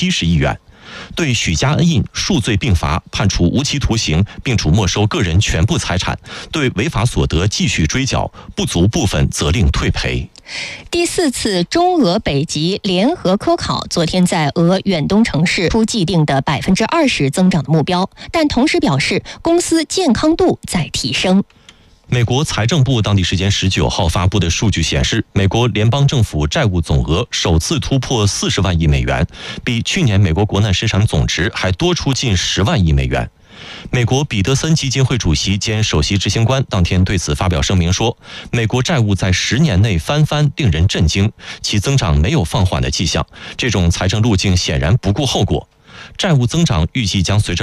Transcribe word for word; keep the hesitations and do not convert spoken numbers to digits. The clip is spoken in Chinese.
七十亿元。对许家恩印数罪并罚，判处无期徒刑，并处没收个人全部财产，对违法所得继续追缴，不足部分责令退赔。 第四次中俄北极联合科考昨天在俄远东城市出既定的百分之二十增长的目标，但同时表示公司健康度在提升。 美国财政部当地时间十九号发布的数据显示，美国联邦政府债务总额首次突破四十万亿美元，比去年美国国内生产总值还多出近十万亿美元。美国彼得森基金会主席兼首席执行官当天对此发表声明说，美国债务在十年内翻番令人震惊，其增长没有放缓的迹象，这种财政路径显然不顾后果。债务增长预计将随着